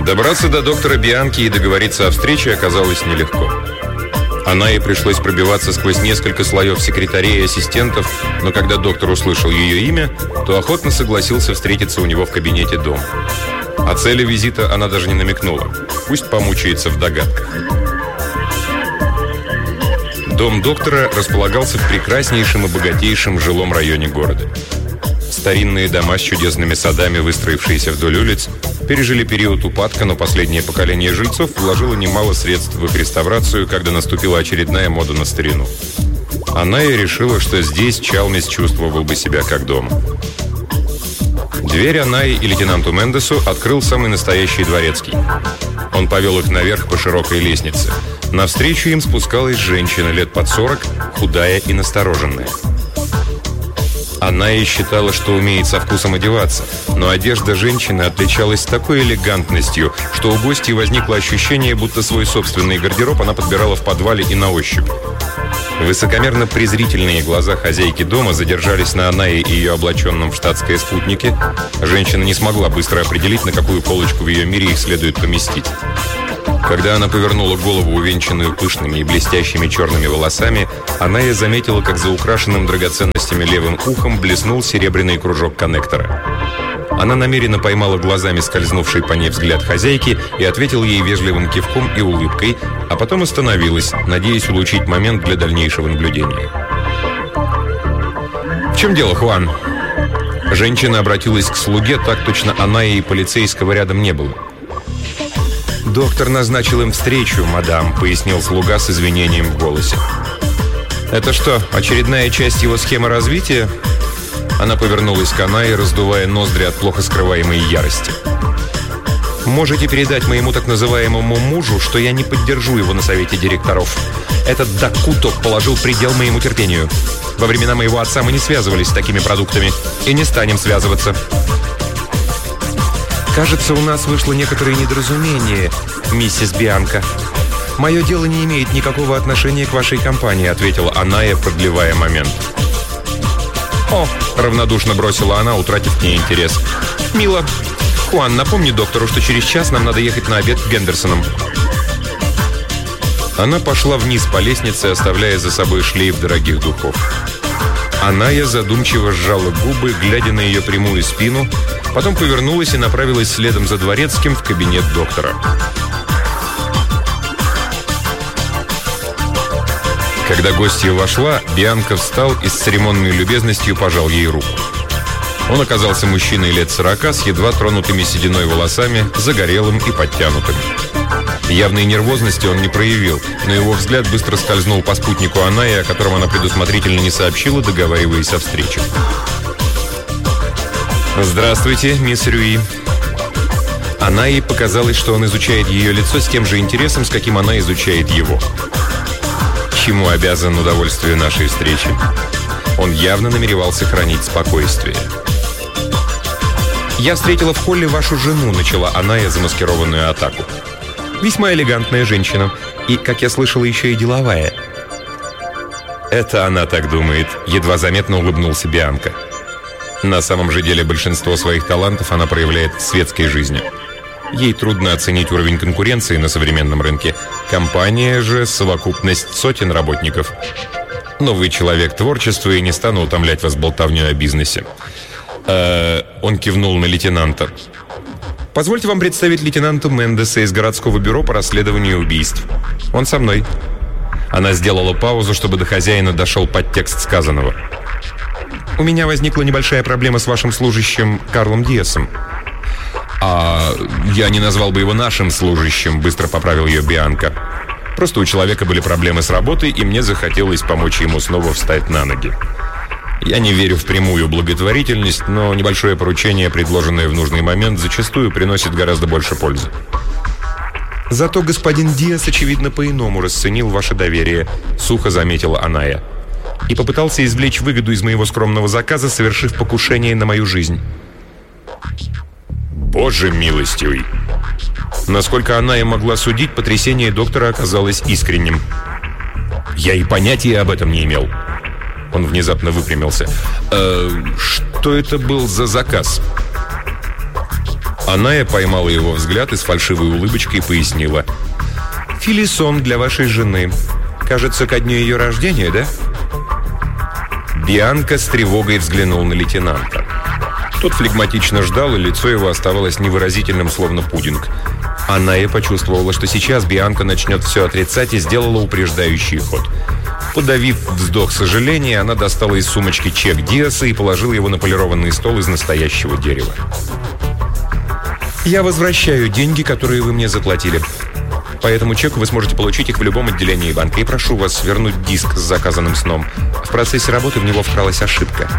Добраться до доктора Бианки и договориться о встрече оказалось нелегко. Анае пришлось пробиваться сквозь несколько слоев секретарей и ассистентов, но когда доктор услышал ее имя, то охотно согласился встретиться у него в кабинете дома. О цели визита она даже не намекнула. Пусть помучается в догадках. Дом доктора располагался в прекраснейшем и богатейшем жилом районе города. Старинные дома с чудесными садами, выстроившиеся вдоль улиц, пережили период упадка, но последнее поколение жильцов вложило немало средств в их реставрацию, когда наступила очередная мода на старину. Анае решила, что здесь Чалмис чувствовал бы себя как дома. Дверь Анае и лейтенанту Мендесу открыл самый настоящий дворецкий. Он повел их наверх по широкой лестнице. Навстречу им спускалась женщина лет под 40, худая и настороженная. Анае считала, что умеет со вкусом одеваться, но одежда женщины отличалась такой элегантностью, что у гостей возникло ощущение, будто свой собственный гардероб она подбирала в подвале и на ощупь. Высокомерно-презрительные глаза хозяйки дома задержались на Анае и ее облаченном в штатское спутнике. Женщина не смогла быстро определить, на какую полочку в ее мире их следует поместить. Когда она повернула голову, увенчанную пышными и блестящими черными волосами, Анае заметила, как за украшенным драгоценностями левым ухом блеснул серебряный кружок коннектора. Она намеренно поймала глазами скользнувший по ней взгляд хозяйки и ответила ей вежливым кивком и улыбкой, а потом остановилась, надеясь улучшить момент для дальнейшего наблюдения. «В чем дело, Хуан?» Женщина обратилась к слуге, так точно Анае и полицейского рядом не было. «Доктор назначил им встречу, мадам», — пояснил слуга с извинением в голосе. «Это что, очередная часть его схемы развития?» Она повернулась к Анае, раздувая ноздри от плохо скрываемой ярости. «Можете передать моему так называемому мужу, что я не поддержу его на совете директоров. Этот Дакуто положил предел моему терпению. Во времена моего отца мы не связывались с такими продуктами и не станем связываться». «Кажется, у нас вышло некоторое недоразумение, миссис Бианка. Мое дело не имеет никакого отношения к вашей компании», — ответила Анае, продлевая момент. «О!» — равнодушно бросила она, утратив к ней интерес. «Мило. Хуан, напомни доктору, что через час нам надо ехать на обед к Гендерсонам». Она пошла вниз по лестнице, оставляя за собой шлейф дорогих духов. Анае задумчиво сжала губы, глядя на ее прямую спину, потом повернулась и направилась следом за дворецким в кабинет доктора. Когда гостья вошла, Бианка встал и с церемонной любезностью пожал ей руку. Он оказался мужчиной лет 40 с едва тронутыми сединой волосами, загорелым и подтянутым. Явной нервозности он не проявил, но его взгляд быстро скользнул по спутнику Анае, о котором она предусмотрительно не сообщила, договариваясь о встрече. «Здравствуйте, мисс Рюи». Анае показалось, что он изучает ее лицо с тем же интересом, с каким она изучает его. Чему обязан удовольствию нашей встречи? Он явно намеревался хранить спокойствие. «Я встретила в холле вашу жену», — начала Анае замаскированную атаку. «Весьма элегантная женщина. И, как я слышала, еще и деловая». «Это она так думает», — едва заметно улыбнулся Бианка. На самом же деле большинство своих талантов она проявляет в светской жизни. Ей трудно оценить уровень конкуренции на современном рынке. Компания же — совокупность сотен работников. Но вы человек творчества, и не стану утомлять вас болтовней о бизнесе. Он кивнул на лейтенанта. «Позвольте вам представить лейтенанта Мендеса из городского бюро по расследованию убийств. Он со мной». Она сделала паузу, чтобы до хозяина дошел подтекст сказанного. «У меня возникла небольшая проблема с вашим служащим Карлом Диасом». «А я не назвал бы его нашим служащим», — быстро поправил ее Бианка. «Просто у человека были проблемы с работой, и мне захотелось помочь ему снова встать на ноги. Я не верю в прямую благотворительность, но небольшое поручение, предложенное в нужный момент, зачастую приносит гораздо больше пользы». «Зато господин Диас, очевидно, по-иному расценил ваше доверие», — сухо заметила Анае. «И попытался извлечь выгоду из моего скромного заказа, совершив покушение на мою жизнь». «Боже милостивый!» Насколько Анае могла судить, потрясение доктора оказалось искренним. «Я и понятия об этом не имел». Он внезапно выпрямился. «Что это был за заказ?» Аная поймала его взгляд и с фальшивой улыбочкой пояснила: «Филисон для вашей жены. Кажется, ко дню ее рождения, да?» Бианка с тревогой взглянул на лейтенанта. Тот флегматично ждал, и лицо его оставалось невыразительным, словно пудинг. Аная почувствовала, что сейчас Бианка начнет все отрицать, и сделала упреждающий ход. Подавив вздох сожаления, она достала из сумочки чек Диаса и положила его на полированный стол из настоящего дерева. «Я возвращаю деньги, которые вы мне заплатили. По этому чеку вы сможете получить их в любом отделении банка. И прошу вас вернуть диск с заказанным сном. В процессе работы в него вкралась ошибка».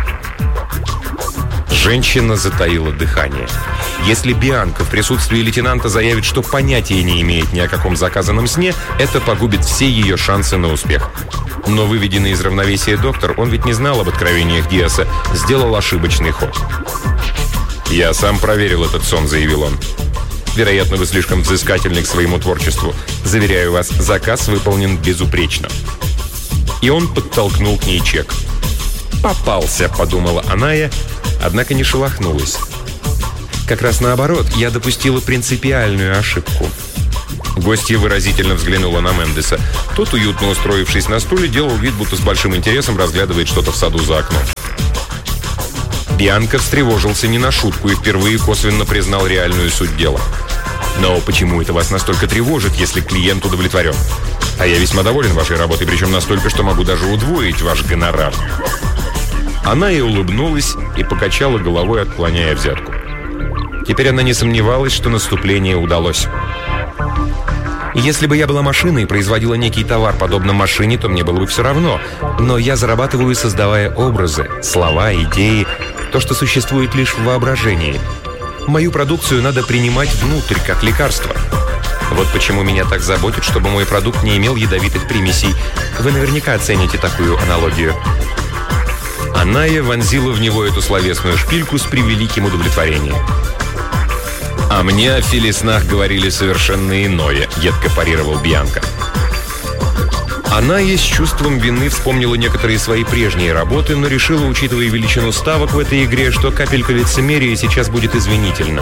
Женщина затаила дыхание. Если Бианка в присутствии лейтенанта заявит, что понятия не имеет ни о каком заказанном сне, это погубит все ее шансы на успех. Но выведенный из равновесия доктор, он ведь не знал об откровениях Диаса, сделал ошибочный ход. «Я сам проверил этот сон», — заявил он. «Вероятно, вы слишком взыскательны к своему творчеству. Заверяю вас, заказ выполнен безупречно». И он подтолкнул к ней чек. «Попался», — подумала Аная, однако не шелохнулась. «Как раз наоборот, я допустила принципиальную ошибку». Гостья выразительно взглянула на Мендеса. Тот, уютно устроившись на стуле, делал вид, будто с большим интересом разглядывает что-то в саду за окном. Бианка встревожился не на шутку и впервые косвенно признал реальную суть дела. «Но почему это вас настолько тревожит, если клиент удовлетворен? А я весьма доволен вашей работой, причем настолько, что могу даже удвоить ваш гонорар». Она и улыбнулась, и покачала головой, отклоняя взятку. Теперь она не сомневалась, что наступление удалось. «Если бы я была машиной и производила некий товар, подобно машине, то мне было бы все равно. Но я зарабатываю, создавая образы, слова, идеи, то, что существует лишь в воображении. Мою продукцию надо принимать внутрь, как лекарство. Вот почему меня так заботит, чтобы мой продукт не имел ядовитых примесей. Вы наверняка оцените такую аналогию». Аная вонзила в него эту словесную шпильку с превеликим удовлетворением. «А мне о Филиснах говорили совершенно иное», — едко парировал Бианка. Аная с чувством вины вспомнила некоторые свои прежние работы, но решила, учитывая величину ставок в этой игре, что капелька лицемерия сейчас будет извинительна.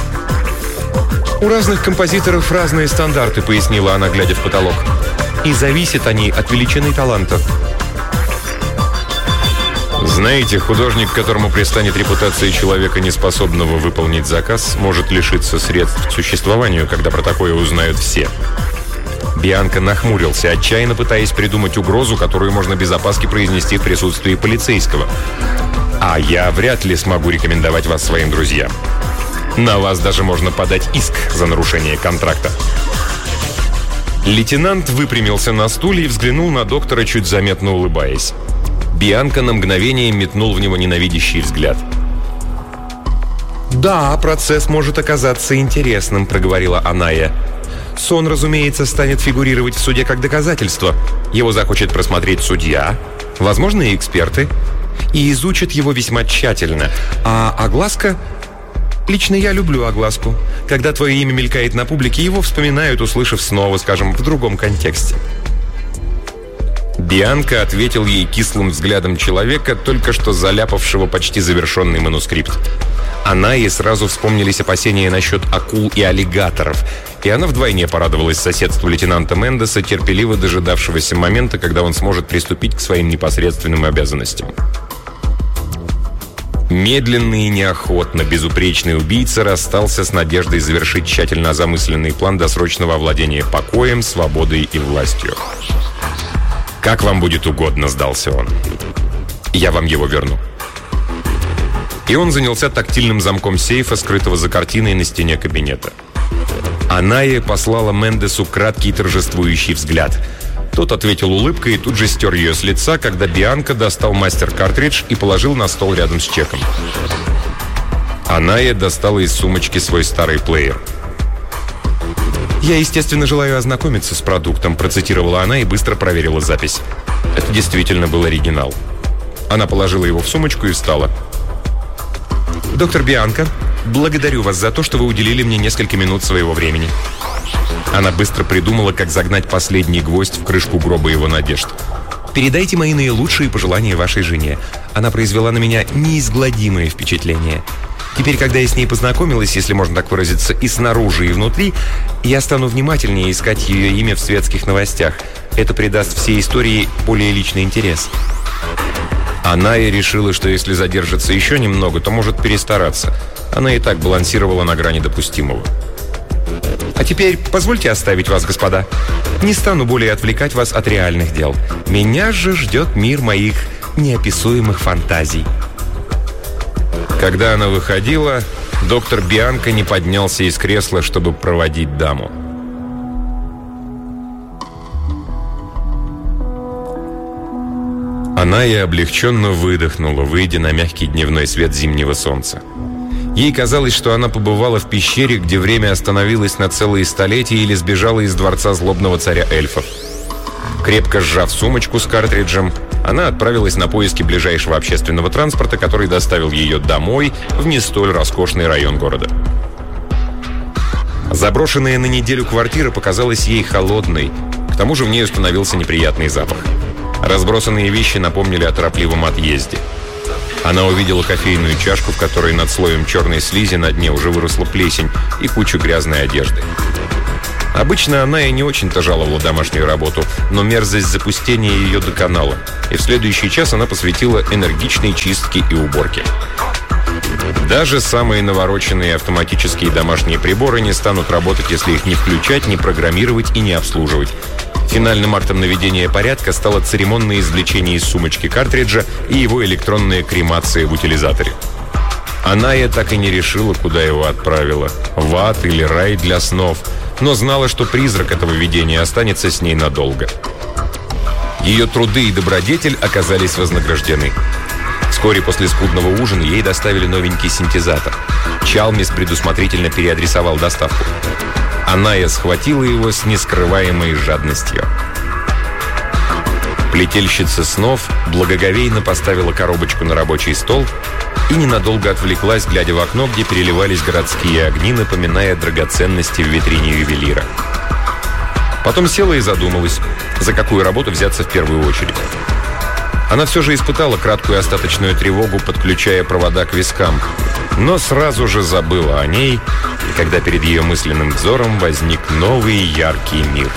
«У разных композиторов разные стандарты», — пояснила она, глядя в потолок. «И зависят они от величины таланта». «Знаете, художник, которому пристанет репутация человека, неспособного выполнить заказ, может лишиться средств к существованию, когда про такое узнают все». Бианка нахмурился, отчаянно пытаясь придумать угрозу, которую можно без опаски произнести в присутствии полицейского. «А я вряд ли смогу рекомендовать вас своим друзьям. На вас даже можно подать иск за нарушение контракта». Лейтенант выпрямился на стуле и взглянул на доктора, чуть заметно улыбаясь. Бианка на мгновение метнул в него ненавидящий взгляд. «Да, процесс может оказаться интересным», — проговорила Аная. «Сон, разумеется, станет фигурировать в суде как доказательство. Его захочет просмотреть судья, возможно, и эксперты, и изучат его весьма тщательно. А огласка... Лично я люблю огласку. Когда твое имя мелькает на публике, его вспоминают, услышав снова, скажем, в другом контексте». Бианка ответил ей кислым взглядом человека, только что заляпавшего почти завершенный манускрипт. Анае сразу вспомнились опасения насчет акул и аллигаторов, и она вдвойне порадовалась соседству лейтенанта Мендеса, терпеливо дожидавшегося момента, когда он сможет приступить к своим непосредственным обязанностям. Медленно и неохотно безупречный убийца расстался с надеждой завершить тщательно замысленный план досрочного овладения покоем, свободой и властью. «Как вам будет угодно», — сдался он. «Я вам его верну». И он занялся тактильным замком сейфа, скрытого за картиной на стене кабинета. Аная послала Мендесу краткий торжествующий взгляд. Тот ответил улыбкой и тут же стер ее с лица, когда Бианка достал мастер-картридж и положил на стол рядом с чеком. Аная достала из сумочки свой старый плеер. «Я, естественно, желаю ознакомиться с продуктом», — процитировала она и быстро проверила запись. Это действительно был оригинал. Она положила его в сумочку и встала. «Доктор Бианка, благодарю вас за то, что вы уделили мне несколько минут своего времени». Она быстро придумала, как загнать последний гвоздь в крышку гроба его надежд. «Передайте мои наилучшие пожелания вашей жене. Она произвела на меня неизгладимое впечатление. Теперь, когда я с ней познакомилась, если можно так выразиться, и снаружи, и внутри, я стану внимательнее искать ее имя в светских новостях. Это придаст всей истории более личный интерес. Она и решила, что если задержится еще немного, то может перестараться. Она и так балансировала на грани допустимого. А теперь позвольте оставить вас, господа. Не стану более отвлекать вас от реальных дел. Меня же ждет мир моих неописуемых фантазий. Когда она выходила, доктор Бианко не поднялся из кресла, чтобы проводить даму. Она и облегченно выдохнула, выйдя на мягкий дневной свет зимнего солнца. Ей казалось, что она побывала в пещере, где время остановилось на целые столетия, или сбежала из дворца злобного царя эльфов. Крепко сжав сумочку с картриджем, она отправилась на поиски ближайшего общественного транспорта, который доставил ее домой, в не столь роскошный район города. Заброшенная на неделю квартира показалась ей холодной, к тому же в ней установился неприятный запах. Разбросанные вещи напомнили о торопливом отъезде. Она увидела кофейную чашку, в которой над слоем черной слизи на дне уже выросла плесень, и кучу грязной одежды. Обычно она и не очень-то жаловала домашнюю работу, но мерзость запустения ее доконала, и в следующий час она посвятила энергичной чистке и уборке. Даже самые навороченные автоматические домашние приборы не станут работать, если их не включать, не программировать и не обслуживать. Финальным актом наведения порядка стало церемонное извлечение из сумочки картриджа и его электронная кремация в утилизаторе. Аная так и не решила, куда его отправила – в ад или рай для снов, но знала, что призрак этого видения останется с ней надолго. Ее труды и добродетель оказались вознаграждены. Вскоре после скудного ужина ей доставили новенький синтезатор. Чалмис предусмотрительно переадресовал доставку. Аная схватила его с нескрываемой жадностью. Плетельщица снов благоговейно поставила коробочку на рабочий стол и ненадолго отвлеклась, глядя в окно, где переливались городские огни, напоминая драгоценности в витрине ювелира. Потом села и задумалась, за какую работу взяться в первую очередь. Она все же испытала краткую остаточную тревогу, подключая провода к вискам, но сразу же забыла о ней, когда перед ее мысленным взором возник новый яркий мир.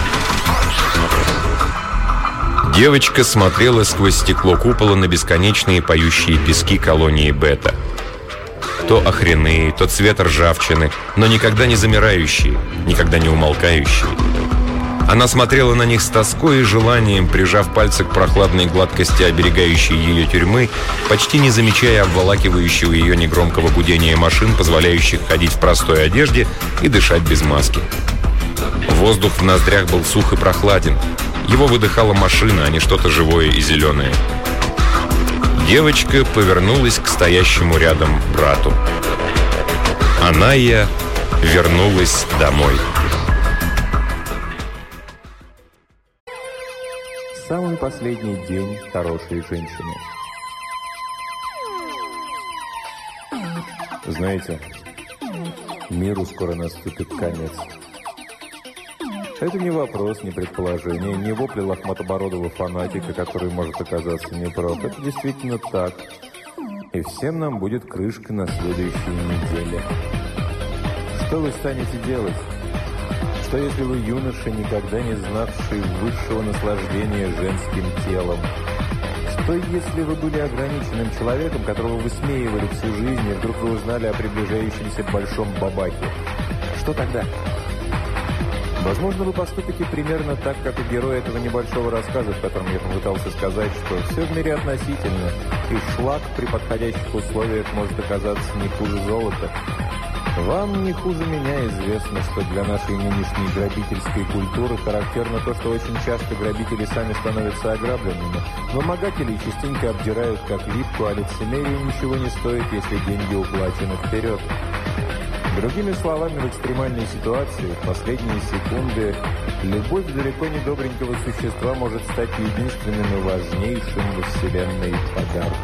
Девочка смотрела сквозь стекло купола на бесконечные поющие пески колонии Бета. То охренные, то цвет ржавчины, но никогда не замирающие, никогда не умолкающие. Она смотрела на них с тоской и желанием, прижав пальцы к прохладной гладкости, оберегающей ее тюрьмы, почти не замечая обволакивающего ее негромкого гудения машин, позволяющих ходить в простой одежде и дышать без маски. Воздух в ноздрях был сух и прохладен. Его выдыхала машина, а не что-то живое и зеленое. Девочка повернулась к стоящему рядом брату. Аная вернулась домой. Самый последний день хорошей женщины. Знаете, миру скоро наступит конец. Это не вопрос, не предположение, не вопли лохматобородого фанатика, который может оказаться неправ. Это действительно так. И всем нам будет крышка на следующей неделе. Что вы станете делать? Что если вы юноша, никогда не знавший высшего наслаждения женским телом? Что если вы были ограниченным человеком, которого высмеивали всю жизнь, и вдруг вы узнали о приближающемся большом бабахе? Что тогда? Возможно, вы поступите примерно так, как и герой этого небольшого рассказа, в котором я попытался сказать, что все в мире относительно, и шлак при подходящих условиях может оказаться не хуже золота. Вам не хуже меня известно, что для нашей нынешней грабительской культуры характерно то, что очень часто грабители сами становятся ограбленными. Вымогатели частенько обдирают как липку, а лицемерие ничего не стоит, если деньги уплачены вперед. Другими словами, в экстремальной ситуации, в последние секунды, любовь далеко не добренького существа может стать единственным и важнейшим во Вселенной подарком.